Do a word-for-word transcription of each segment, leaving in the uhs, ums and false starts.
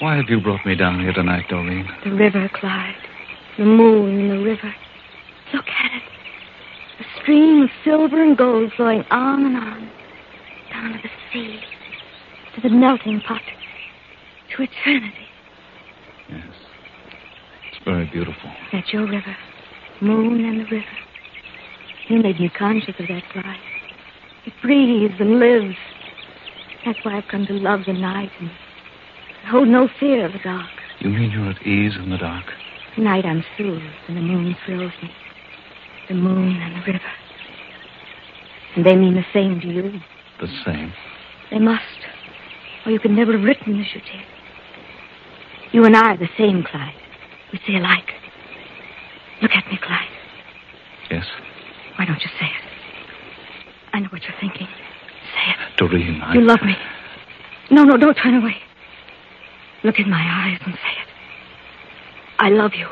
Why have you brought me down here tonight, Doreen? The river, Clyde. The moon in the river. Look at it. A stream of silver and gold flowing on and on. Down to the sea. To the melting pot. To eternity. Yes. It's very beautiful. That's your river. Moon and the river. You made me conscious of that, Clyde. It breathes and lives. That's why I've come to love the night and hold no fear of the dark. You mean you're at ease in the dark? Tonight I'm soothed and the moon thrills me. The moon and the river. And they mean the same to you. The same? They must. Or you could never have written as you did. You and I are the same, Clyde. We see alike. Look at me, Clyde. Yes? Why don't you say it? I know what you're thinking. Say it. Doreen, I... You love me. No, no, don't turn away. Look in my eyes and say it. I love you.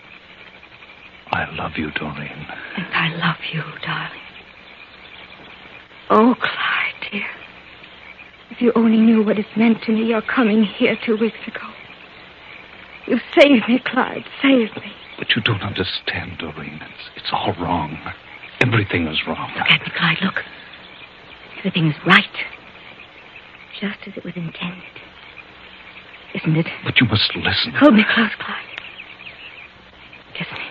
I love you, Doreen. And I love you, darling. Oh, Clyde, dear. If you only knew what it's meant to me, your coming here two weeks ago. You saved me, Clyde. Saved me. But you don't understand, Doreen. It's, it's all wrong. Everything is wrong. Look at me, Clyde. Look. Everything is right. Just as it was intended. Isn't it? But you must listen. Hold me close, Clyde. Kiss me.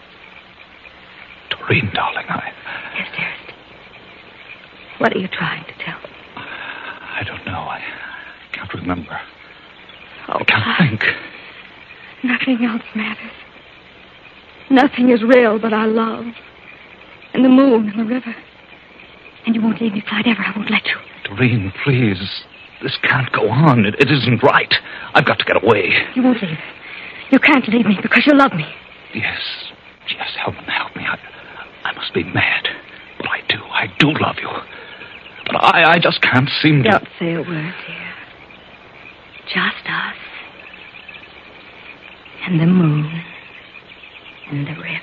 Doreen, darling, I... Yes, dearest. What are you trying to tell me? I don't know. I can't remember. Oh, I can't Clyde. think. Nothing else matters. Nothing is real but our love. And the moon and the river. And you won't leave me, Clyde, ever. I won't let you. Doreen, please. This can't go on. It, it isn't right. I've got to get away. You won't leave. You can't leave me because you love me. Yes. Yes, help me, help me. I, I must be mad. But I do. I do love you. But I, I just can't seem to... Don't say a word, dear. Just us. And the moon. And the river.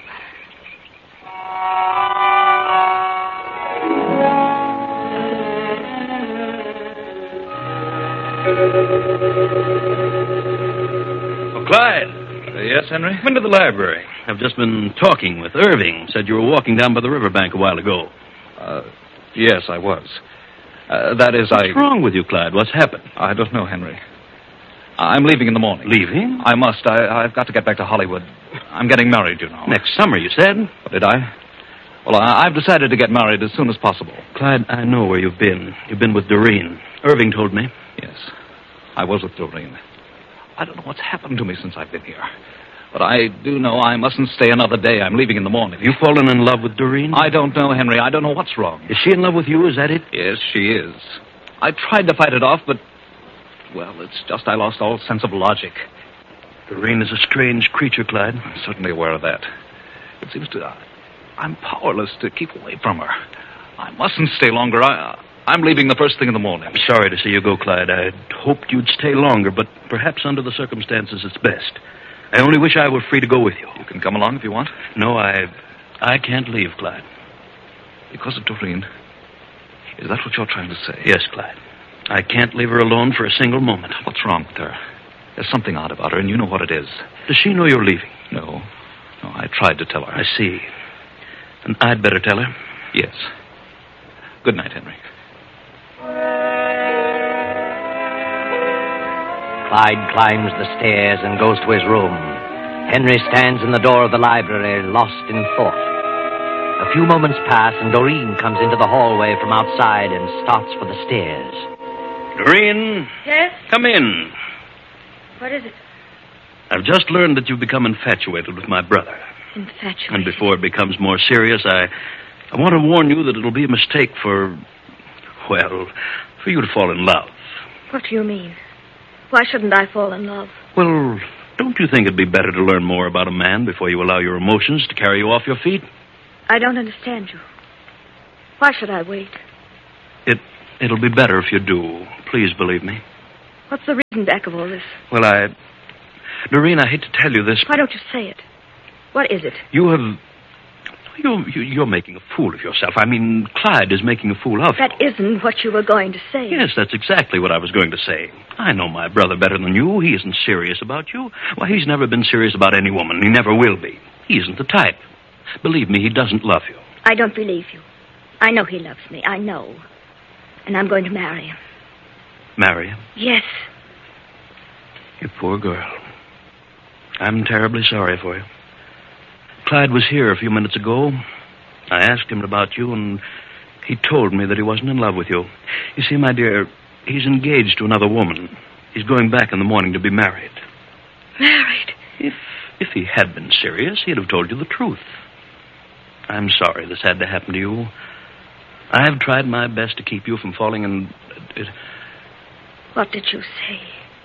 Oh, Clyde. Uh, yes, Henry? Come into the library. I've just been talking with Irving. Said you were walking down by the riverbank a while ago. Uh, yes, I was. Uh, that is, What's I... What's wrong with you, Clyde? What's happened? I don't know, Henry. I'm leaving in the morning. Leaving? I must. I, I've got to get back to Hollywood. I'm getting married, you know. Next summer, you said? What, did I? Well, I, I've decided to get married as soon as possible. Clyde, I know where you've been. You've been with Doreen. Irving told me. Yes, I was with Doreen. I don't know what's happened to me since I've been here. But I do know I mustn't stay another day. I'm leaving in the morning. Have you fallen in love with Doreen? I don't know, Henry. I don't know what's wrong. Is she in love with you? Is that it? Yes, she is. I tried to fight it off, but... Well, it's just I lost all sense of logic. Doreen is a strange creature, Clyde. I'm certainly aware of that. It seems to... Uh, I'm powerless to keep away from her. I mustn't stay longer. I, uh, I'm leaving the first thing in the morning. I'm sorry to see you go, Clyde. I'd hoped you'd stay longer, but perhaps under the circumstances it's best. I only wish I were free to go with you. You can come along if you want. No, I... I can't leave, Clyde. Because of Doreen? Is that what you're trying to say? Yes, Clyde. I can't leave her alone for a single moment. What's wrong with her? There's something odd about her, and you know what it is. Does she know you're leaving? No. No, I tried to tell her. I see. And I'd better tell her? Yes. Good night, Henry. Clyde climbs the stairs and goes to his room. Henry stands in the door of the library, lost in thought. A few moments pass, and Doreen comes into the hallway from outside and starts for the stairs. Doreen? Yes? Come in. What is it? I've just learned that you've become infatuated with my brother. Infatuated? And before it becomes more serious, I, I want to warn you that it'll be a mistake for, well, for you to fall in love. What do you mean? Why shouldn't I fall in love? Well, don't you think it'd be better to learn more about a man before you allow your emotions to carry you off your feet? I don't understand you. Why should I wait? It, it'll be better if you do. Please believe me. What's the reason back of all this? Well, I... Doreen, I hate to tell you this. Why don't you say it? What is it? You have... You're, you're making a fool of yourself. I mean, Clyde is making a fool of you. That isn't what you were going to say. Yes, that's exactly what I was going to say. I know my brother better than you. He isn't serious about you. Why, he's never been serious about any woman. He never will be. He isn't the type. Believe me, he doesn't love you. I don't believe you. I know he loves me. I know. And I'm going to marry him. Marry him? Yes. You poor girl. I'm terribly sorry for you. Clyde was here a few minutes ago. I asked him about you, and he told me that he wasn't in love with you. You see, my dear, he's engaged to another woman. He's going back in the morning to be married. Married? If if he had been serious, he'd have told you the truth. I'm sorry this had to happen to you. I've tried my best to keep you from falling in... It... What did you say?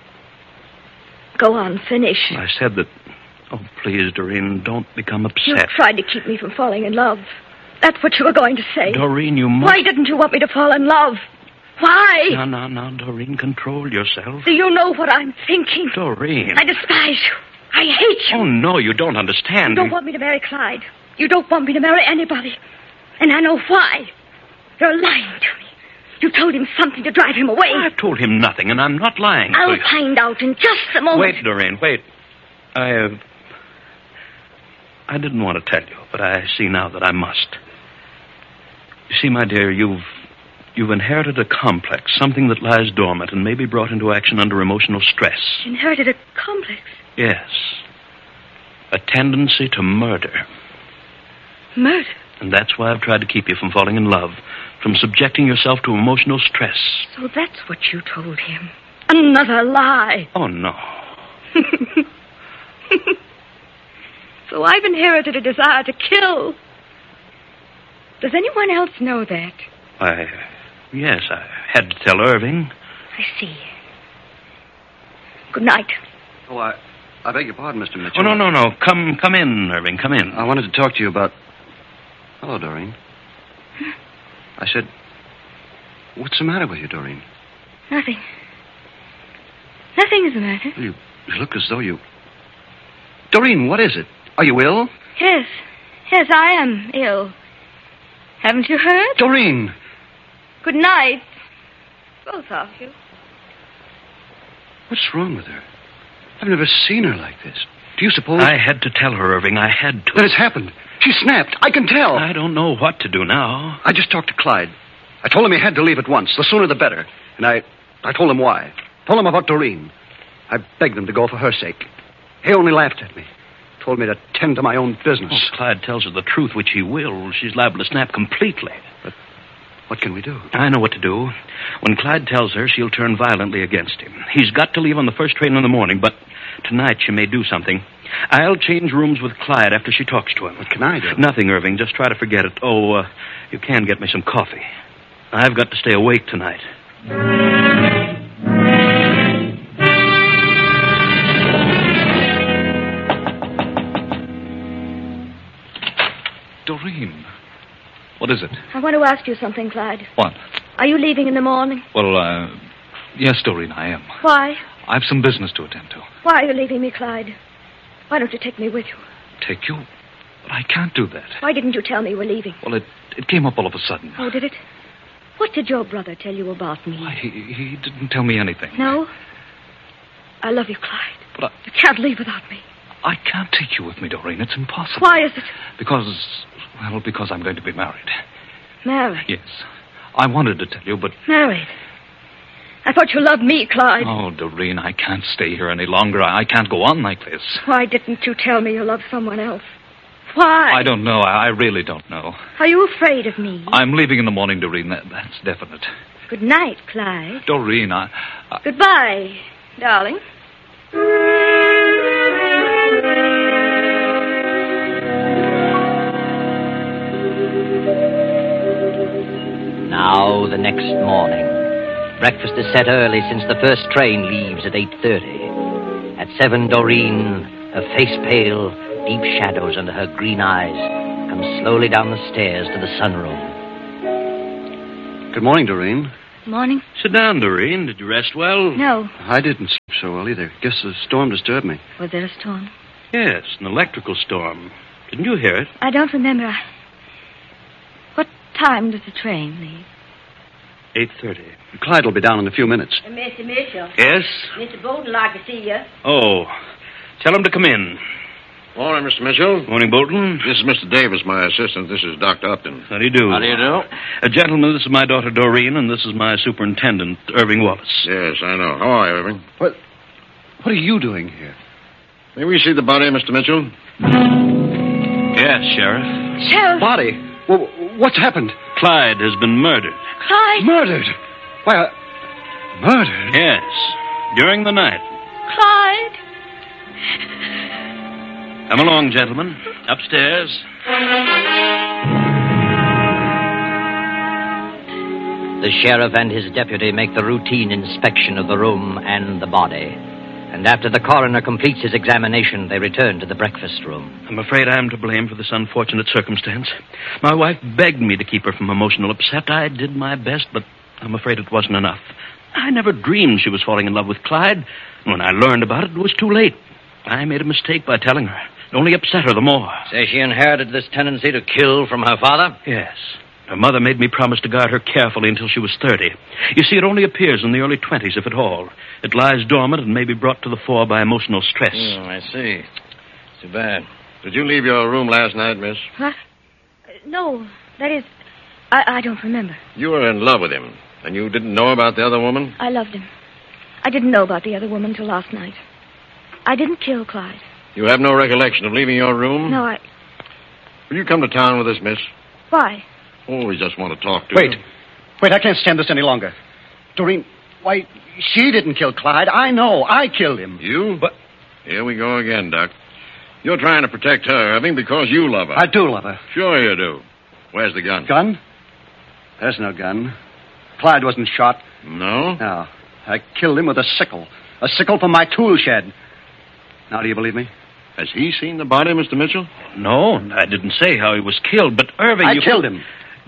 Go on, finish. I said that... Oh, please, Doreen, don't become upset. You tried to keep me from falling in love. That's what you were going to say. Doreen, you must... Why didn't you want me to fall in love? Why? No, no, no, Doreen, control yourself. Do you know what I'm thinking? Doreen. I despise you. I hate you. Oh, no, you don't understand. You don't want me to marry Clyde. You don't want me to marry anybody. And I know why. You're lying to me. You told him something to drive him away. I've told him nothing, and I'm not lying. I'll to find out in just a moment. Wait, Doreen, wait. I, uh... I didn't want to tell you, but I see now that I must. You see, my dear, you've... You've inherited a complex, something that lies dormant and may be brought into action under emotional stress. Inherited a complex? Yes. A tendency to murder. Murder? And that's why I've tried to keep you from falling in love, from subjecting yourself to emotional stress. So that's what you told him. Another lie. Oh, no. So I've inherited a desire to kill. Does anyone else know that? I... Yes, I had to tell Irving. I see. Good night. Oh, I... I beg your pardon, Mister Mitchell. Oh, no, no, no. Come, come in, Irving, come in. I wanted to talk to you about... Hello, Doreen. Huh? I said... What's the matter with you, Doreen? Nothing. Nothing is the matter. You, you look as though you... Doreen, what is it? Are you ill? Yes. Yes, I am ill. Haven't you heard? Doreen! Good night. Both of you. What's wrong with her? I've never seen her like this. Do you suppose... I had to tell her, Irving. I had to. Then it's happened. She snapped. I can tell. I don't know what to do now. I just talked to Clyde. I told him he had to leave at once. The sooner the better. And I... I told him why. Told him about Doreen. I begged him to go for her sake. He only laughed at me. Told me to tend to my own business. Oh, Clyde tells her the truth, which he will. She's liable to snap completely. But what can we do? I know what to do. When Clyde tells her, she'll turn violently against him. He's got to leave on the first train in the morning, but tonight she may do something. I'll change rooms with Clyde after she talks to him. What can I do? Nothing, Irving. Just try to forget it. Oh, uh, you can get me some coffee. I've got to stay awake tonight. Doreen, what is it? I want to ask you something, Clyde. What? Are you leaving in the morning? Well, uh, yes, Doreen, I am. Why? I've some business to attend to. Why are you leaving me, Clyde? Why don't you take me with you? Take you? But I can't do that. Why didn't you tell me you were leaving? Well, it, it came up all of a sudden. Oh, did it? What did your brother tell you about me? Why, he, he didn't tell me anything. No? I love you, Clyde. But I, You can't leave without me. I can't take you with me, Doreen. It's impossible. Why is it? Because, well, because I'm going to be married. Married? Yes. I wanted to tell you, but... Married? I thought you loved me, Clyde. Oh, Doreen, I can't stay here any longer. I, I can't go on like this. Why didn't you tell me you loved someone else? Why? I don't know. I, I really don't know. Are you afraid of me? I'm leaving in the morning, Doreen. That, that's definite. Good night, Clyde. Doreen, I... I... Goodbye, darling. Now, the next morning. Breakfast is set early since the first train leaves at eight thirty. At seven, Doreen, her face pale, deep shadows under her green eyes, comes slowly down the stairs to the sunroom. Good morning, Doreen. Morning. Sit down, Doreen. Did you rest well? No. I didn't sleep so well either. Guess the storm disturbed me. Was there a storm? Yes, an electrical storm. Didn't you hear it? I don't remember. I, time does the train leave? eight thirty. Clyde will be down in a few minutes. Uh, Mister Mitchell. Yes? Mister Bolton would like to see you. Oh, tell him to come in. Morning, Mister Mitchell. Morning, Bolton. This is Mister Davis, my assistant. This is Doctor Upton. How do you do? How do you do? Uh, gentlemen, this is my daughter, Doreen, and this is my superintendent, Irving Wallace. Yes, I know. How are you, Irving? What, what are you doing here? May we see the body, Mister Mitchell? Yes, Sheriff. Sheriff! Body? Well, what's happened? Clyde has been murdered. Clyde! Murdered? Why, uh, murdered? Yes, during the night. Clyde! Come along, gentlemen. Upstairs. The sheriff and his deputy make the routine inspection of the room and the body. And after the coroner completes his examination, they return to the breakfast room. I'm afraid I'm to blame for this unfortunate circumstance. My wife begged me to keep her from emotional upset. I did my best, but I'm afraid it wasn't enough. I never dreamed she was falling in love with Clyde. When I learned about it, it was too late. I made a mistake by telling her. It only upset her the more. Say she inherited this tendency to kill from her father? Yes. Her mother made me promise to guard her carefully until she was thirty. You see, it only appears in the early twenties, if at all. It lies dormant and may be brought to the fore by emotional stress. Oh, I see. Too bad. Did you leave your room last night, miss? What? Uh, no, that is, I, I don't remember. You were in love with him, and you didn't know about the other woman? I loved him. I didn't know about the other woman till last night. I didn't kill Clyde. You have no recollection of leaving your room? No, I... Will you come to town with us, miss? Why? Oh, we just want to talk to Wait. you. Wait, I can't stand this any longer. Doreen, why, she didn't kill Clyde. I know. I killed him. You? But Here we go again, Doc. You're trying to protect her, Irving, because you love her. I do love her. Sure you do. Where's the gun? Gun? There's no gun. Clyde wasn't shot. No? No. I killed him with a sickle. A sickle from my tool shed. Now, do you believe me? Has he seen the body, Mister Mitchell? No, I didn't say how he was killed, but Irving... I you... killed him.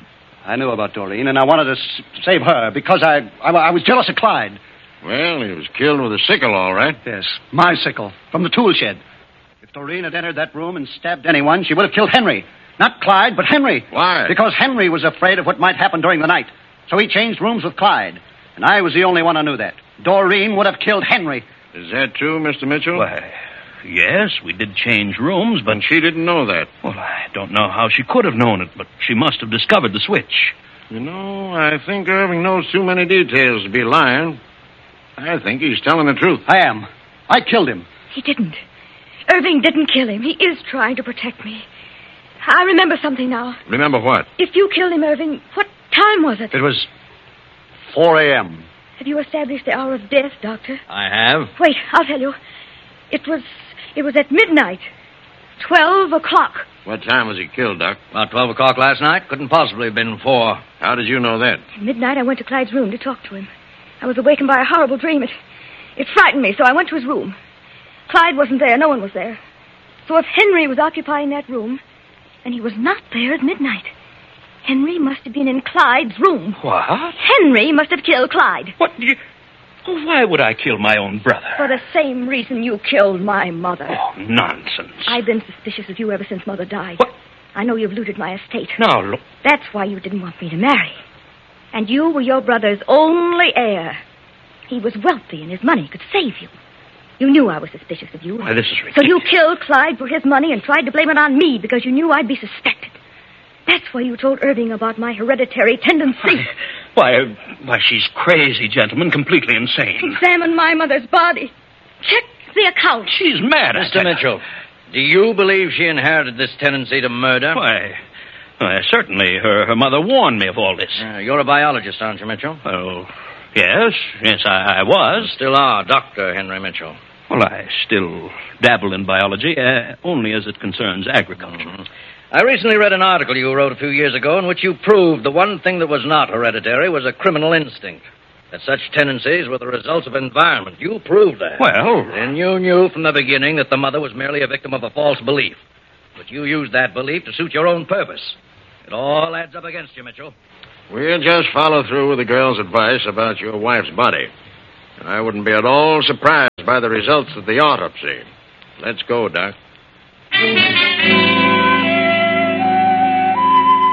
I knew about Doreen, and I wanted to s- save her because I, I I was jealous of Clyde. Well, he was killed with a sickle, all right. Yes, my sickle, from the tool shed. If Doreen had entered that room and stabbed anyone, she would have killed Henry. Not Clyde, but Henry. Why? Because Henry was afraid of what might happen during the night. So he changed rooms with Clyde. And I was the only one who knew that. Doreen would have killed Henry. Is that true, Mister Mitchell? Why, yes, we did change rooms, but... But she didn't know that. Well, I don't know how she could have known it, but she must have discovered the switch. You know, I think Irving knows too many details to be lying. I think he's telling the truth. I am. I killed him. He didn't. Irving didn't kill him. He is trying to protect me. I remember something now. Remember what? If you killed him, Irving, what time was it? It was four a.m. Have you established the hour of death, Doctor? I have. Wait, I'll tell you. It was it was at midnight. Twelve o'clock. What time was he killed, Doc? About twelve o'clock last night. Couldn't possibly have been four. How did you know that? At midnight, I went to Clyde's room to talk to him. I was awakened by a horrible dream. It, it frightened me, so I went to his room. Clyde wasn't there. No one was there. So if Henry was occupying that room, and he was not there at midnight, Henry must have been in Clyde's room. What? Henry must have killed Clyde. What? You... Oh, why would I kill my own brother? For the same reason you killed my mother. Oh, nonsense. I've been suspicious of you ever since Mother died. What? I know you've looted my estate. Now, look. That's why you didn't want me to marry. And you were your brother's only heir. He was wealthy and his money could save you. You knew I was suspicious of you. Why, this is ridiculous. So you killed Clyde for his money and tried to blame it on me because you knew I'd be suspected. That's why you told Irving about my hereditary tendency. Why, why, she's crazy, gentlemen, completely insane. Examine my mother's body. Check the account. She's mad. I Mister tell you. Mitchell, do you believe she inherited this tendency to murder? Why, why, certainly her, her mother warned me of all this. Uh, you're a biologist, aren't you, Mitchell? Oh, yes, yes, I, I was. Still are, Doctor Henry Mitchell. Well, I still dabble in biology, uh, only as it concerns agriculture. Mm-hmm. I recently read an article you wrote a few years ago in which you proved the one thing that was not hereditary was a criminal instinct. That such tendencies were the results of environment. You proved that. Well... And you knew from the beginning that the mother was merely a victim of a false belief. But you used that belief to suit your own purpose. It all adds up against you, Mitchell. We'll just follow through with the girl's advice about your wife's body. And I wouldn't be at all surprised by the results of the autopsy. Let's go, Doc. And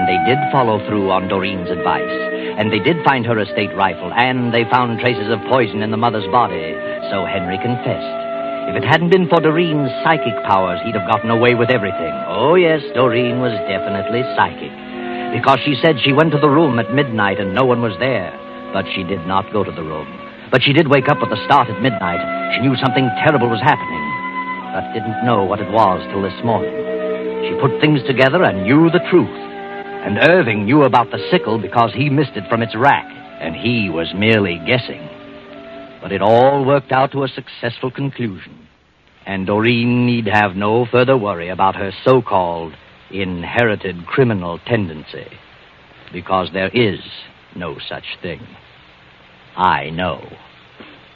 and they did follow through on Doreen's advice. And they did find her estate rifle, and they found traces of poison in the mother's body. So Henry confessed. If it hadn't been for Doreen's psychic powers, he'd have gotten away with everything. Oh, yes, Doreen was definitely psychic. Because she said she went to the room at midnight and no one was there. But she did not go to the room. But she did wake up at the start at midnight. She knew something terrible was happening, but didn't know what it was till this morning. She put things together and knew the truth. And Irving knew about the sickle because he missed it from its rack, and he was merely guessing. But it all worked out to a successful conclusion, and Doreen need have no further worry about her so-called inherited criminal tendency, because there is no such thing. I know.